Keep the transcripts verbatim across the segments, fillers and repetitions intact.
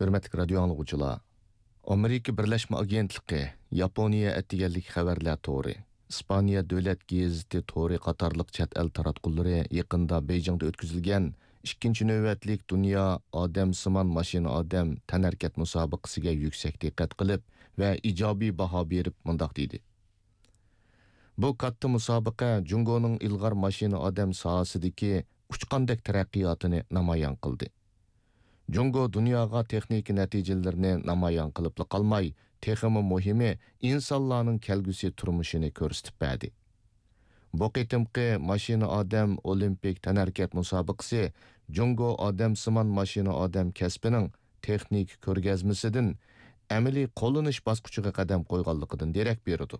Hürmetli radio anlıqçılar. Amerika Birleşme Agentligi, Yaponiya ettiganlik xabarlar to'ri, İspaniya Davlat Gazeti to'ri qatarlıq chet el taratqullari yaqinda Beijingda o'tkazilgan ikkinchi navbatlik Dunyo odamsimon mashina odam tanharkat musobaqasiga yuksak diqqat qilib va ijobiy baho berib mundaq dedi. Bu katta musobaqa Jungoning ilg'or mashina odam sohasidagi uchqandek taraqqiyotini namoyon qildi. Jungo dunyoga texnik natijalarini namoyon qilib qolmay, texmi muhimi insonlarning kelgusi turmushini ko'rsatib berdi. Bu qitimqi mashina odam olimpik tanharkat musobaqasi Jungo odamsimon mashina odam kasbining texnik ko'rgazmasidan amaliy qo'llanish bosqichiga qadam qo'yganligidan derak berdi.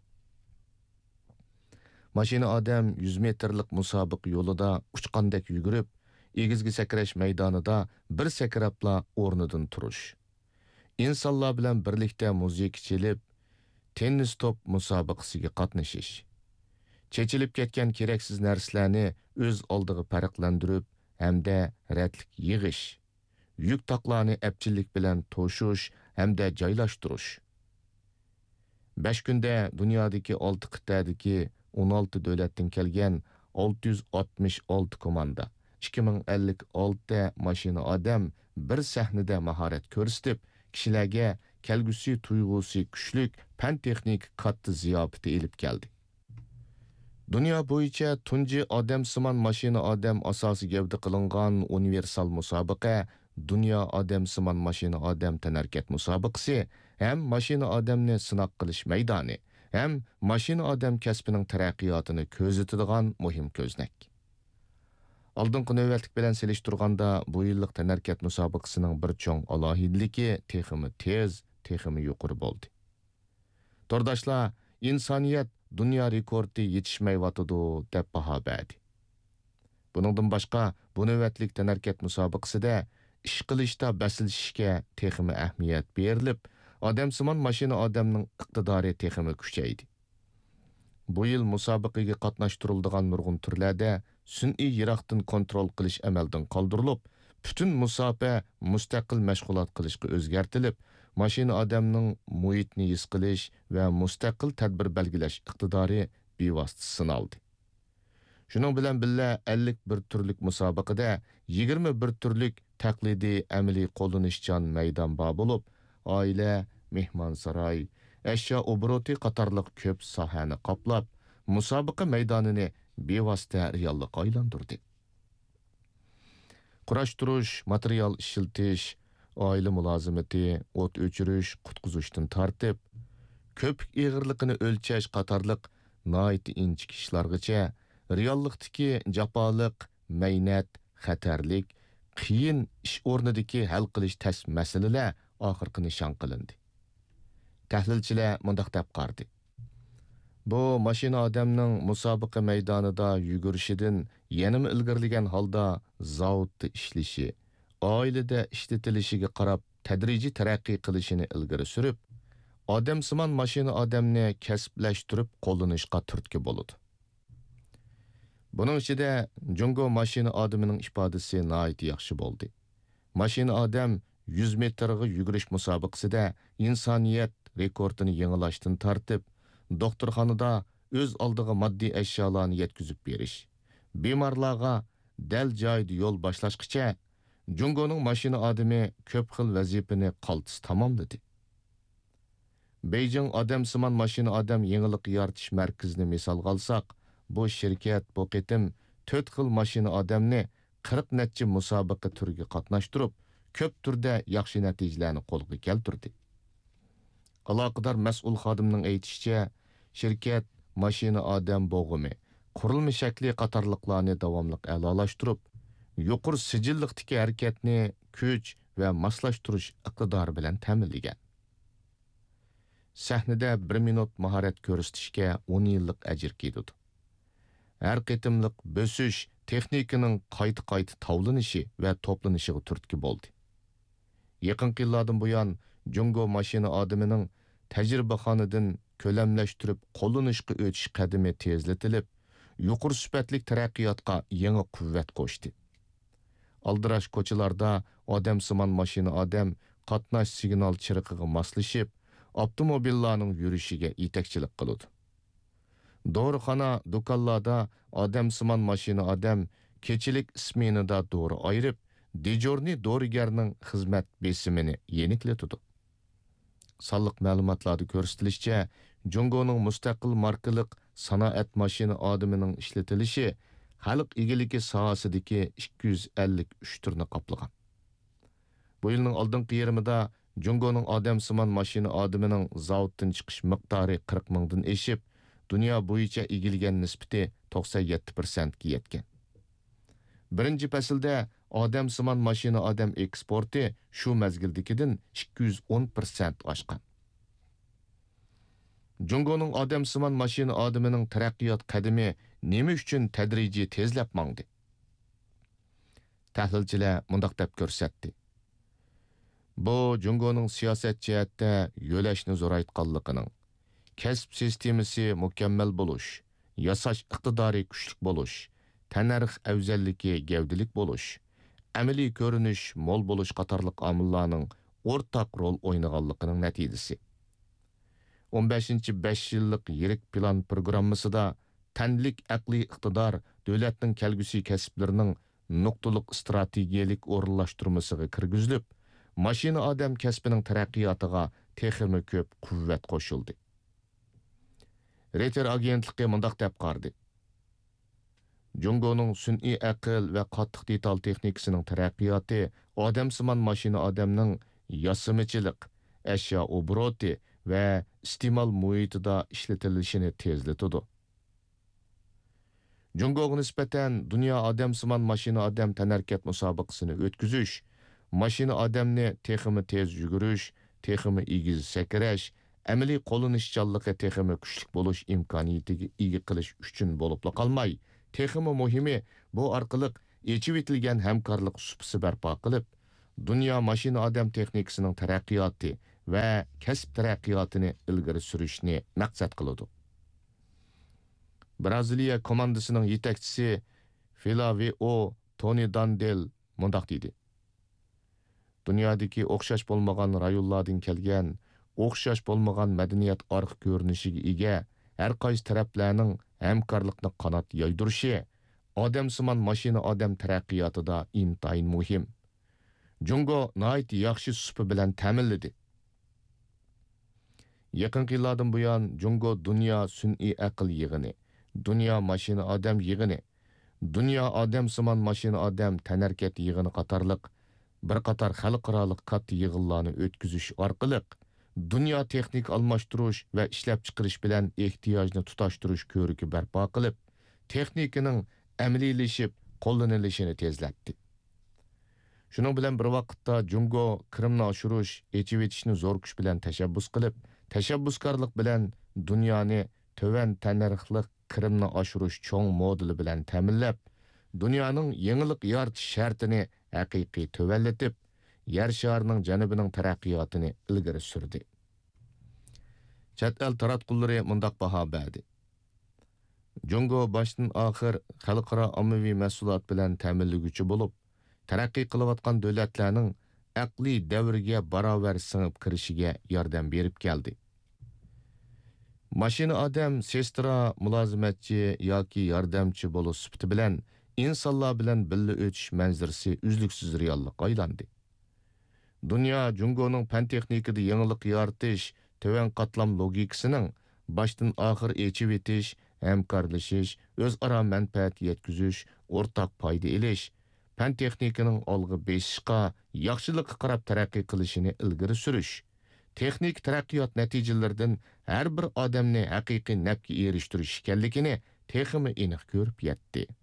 Mashina odam yuz metrlik musobaqa yo'lida uchqandek yugurib, egizgi sakrash maydonida bir sakrabla o'rnidan turish. İnsanlar bilan birlikda muzika chelib, tennis top musobaqasiga qatnashish. Chechilib ketgan keraksiz narsalarni o'z oldiga farqlantirib, hamda ratlik yig'ish, yuk taqlarni apchillik bilan to'shish hamda joylashtirish. besh kunda dunyodagi olti qit'adagi o'n olti davlatdan kelgan olti yuz oltmish olti komanda, ikki ming ellik olti mashina odam bir sahnada mahorat ko'rsatib, kishilarga kelgusi tuyg'usi kuchlik fan texnik katta ziyofati elib keldi. Dunyo bo'yicha tunji odamsimon mashina odam asosi gavda qilingan universal musobaqa Dunyo odamsimon mashina odam tanharkat musobaqasi ham mashina odamni sinoq qilish maydoni, ham mashina odam kasbining taraqqiyotini ko'zatadigan muhim ko'znak. Aldınqı növbətlik bilan selishtirganda bu yillik tanharkat musobaqasining bir cho'ng alohidligi texmi tez, texmi yuqori bo'ldi. Tordashlar, insoniyat dunyo rekordi yetishmayotidi deb baho berdi. Buningdan boshqa, bu növbətlik tanharkat musobaqasida ish qilishda basilishishga texmi ahamiyat berilib, odamsimon mashina odamning iqtidori texmi kuchaydi. Bu yil musobaqaga qatnashtiriladigan nurg'un turlarda sun'iy yiroqdan kontrol qilish amaldan qoldirilib, butun musobaqa mustaqil mashg'ulot qilishga o'zgartirilib, mashina odamning muhitni his qilish va mustaqil tadbir belgilash iqtidori bevosita sinaldi. Shuning bilan birga ellik bir turlik musobaqada yigirma bir turlik taqlidiy amaliy qo'llanishchan maydon bor bo'lib, oila, mehmonsaroy, ashyo obroti qatorliq ko'p sohani qoplab, musobaqa maydonini bevosita reallikqa aylantirdi. Qurashtirish, material ishiltish, oila mulozimati, o't o'chirish, qutqizishdan tortib, ko'pik ig'irligini o'lchash qatorliq noit inchik ishlargacha reallikdagi jafoliq, maynat, xatarlik, qiyin ish o'rnidagi hal qilish tas masalalar oxirgi nishon qilindi. Tahlilchilar mundaq deb qardi. Bu mashina odamning musobaqa maydonida yugurishidan yanama ilgirlagan holda zavodda ishlashi, oilada ishlatilishiga qarab tadrijiy taraqqiy qilishini ilgari surib, odamsimon mashina odamni kasblashtirib qo'llanishga turtki bo'ladi. Buning ichida Jungo mashina odamining ifodasi nihoyat yaxshi bo'ldi. Mashina odam yuz metrga yugurish musobaqasida insoniyat rekordini yangilashdan tortib, doktorxonada o'z oldiga moddiy ashyolarni yetkazib berish, bemorlarga dal joyda yo'l boshlashgacha Jungoning mashina odami ko'p xil vazifani qaltis tamomladi. Beijing odamsimon mashina odam yangilik yaratish markazini misol olsak, bu shirkat bu qitim to'rt xil mashina odamni qirq necha musobaqa turiga qatnashtirib, ko'p turda yaxshi natijalarni qo'lga keltirdi. Aloqador mas'ul xodimning aytishicha, shirkat mashina odam bo'g'imi, qurilma shakli qatorliqlarni davomli a'lolashtirib, yuqori sijilliqdagi harakatni kuch va moslashtirish iqtidori bilan ta'minlagan. Sahnada bir minut mahorat ko'rsatishga o'n yillik ajr ketdi. Har qitimliq bo'sish texnikaning qayta-qayta tavlanishi va to'planishiga turtki bo'ldi. Yaqinqi yillardan buyon Jungo mashina odamining tajribaxonidan ko'lamlashtirib qo'llanishga o'tish qadami tezlatilib, yuqori sifatli taraqqiyotga yangi quvvat qo'shdi. Aldirash ko'chalarda odamsimon mashina odam qatnash signal chiriqiga moslashib, avtomobillarning yurishiga yetakchilik qiladi. Doğruxana, do'konlarda odamsimon mashina odam kechilik isminida doğru ayırıp, dejorni doğrugarning xizmat besimini yenikletudi. Sonliq ma'lumotlarda ko'rsatilishicha, Jungoning mustaqil markalik sanoat mashina odamining ishlatilishi xalq egiligi sohasidagi ikki yuz ellik uch turni qoplagan. Bu yilning oldingi yarmida Jungoning odamsimon mashina odamining zavoddan chiqish miqdori qirq mingdan eshib, dunyo bo'yicha egilgan nisbati to'qson yetti foiz ga yetgan. Birinchi faslda odamsimon mashina odam eksporti shu mazgildagidan ikki yuz o'n foiz oshgan. Jungoning odamsimon mashina odamining taraqqiyot qadami nima uchun tadrijiy tezlab mangdi? Tahlilchilar mundaq deb ko'rsatdi. Bu Jungoning siyosat jihatda yo'lashni zo'raytganligining, kasb sistemasi mukammal bo'lish, yasash iqtidori kuchli bo'lish, tanarx afzalligi gavdilik bo'lish, amaliy ko'rinish mo'l bo'lish qatorliq omillarning o'rtaq rol o'ynaganligining natijasi. o'n beshinchi besh yillik yirik plan programmasida tanlik aqliy iqtidor davlatning kelgusi kasblarining nuqtaliq strategiyalik o'rinlashtirmasiga kirgizilib, mashina odam kasbining taraqqiyotiga texmi ko'p quvvat qo'shildi. Reuters agentligi mundaq deb qardi. Jungoning sun'iy aql va qattiq detal texnikasining taraqqiyoti odamsimon mashina odamning yasimichilik, ashyo obroti va iste'mol muhitida ishlatilishini tezlatadi. Jungoga nisbatan dunyo odamsimon mashina odam tanarkat musobaqasini o'tkazish, mashina odamni texmi tez yugurish, texmi egiz sakrash, amaliy qo'llanishchanligi texmi kuchli bo'lish imkoniyatiga ega qilish uchun bo'lib qolmay, texmi muhimi bu orqali echib etilgan hamkorlik supisi barpo qilib, dunyo mashina odam texnikasining taraqqiyoti va kasb taraqqiyotini ilgari surishni maqsad qiladi. Braziliya komandasining yetakchisi Flavio Tony Dandel mundaq dedi. Dunyodagi o'xshash bo'lmagan rayonlardan kelgan, o'xshash bo'lmagan madaniyat orq ko'rinishiga ega har qaysi taraflarning hamkorlikni qanot yoydirishi odamsimon mashina odam taraqqiyotida intayin muhim. Jungo nihoyat yaxshi supi bilan ta'minladi. Yaqinqi yillardan buyon Jungo dunyo sun'iy aql yig'ini, dunyo mashina odam yig'ini, dunyo odamsimon mashina odam tanarkat yig'ini qatorliq bir qator xalqaro katta yig'inlarni o'tkazish orqali dunyo texnik almashtirish va ishlab chiqarish bilan ehtiyojni tutashtirish ko'rigi barpo qilib, texnikaning amaliylashib qo'llanilishini tezlatdi. Shuning bilan bir vaqtda Jungo Qrimni oshirish, echib etishni zo'r kuch bilan tashabbus qilib, tashabbuskorlik bilan dunyoni to'van tanarxliq Qrimni oshirish cho'ng modeli bilan ta'minlab, dunyoning yangilik yaratish shartini haqiqiy to'vallatib, yer sharining janubining taraqqiyotini ilgari surdi. Chet el taratqullari mundaq baho berdi. Jungo boshdan oxir xalqaro ommaviy mahsulot bilan ta'minlaguvchi bo'lib, taraqqiy qilayotgan davlatlarning aqliy davriga barobar singib kirishiga yordam berib keldi. Mashina odam sestra, mulozimatchi yoki yordamchi bo'lish sifati bilan insonlar bilan birga o'tish manzarasi uzluksiz reallikka aylandi. Dunyo Jungoning fan texnikada yangilik yaratish, to'van qatlam logikasining boshdan oxir echib etish, hamkorlashish, o'zaro manfaat yetkazish, o'rtaq foyda elish, fan texnikaning olg'a besishga, yaxshilikqa qarab taraqqiy qilishini ilgari surish, texnik taraqqiyot natijalaridan har bir odamni haqiqiy nafga erishtirish ekanligini texmi aniq ko'rib yetdi.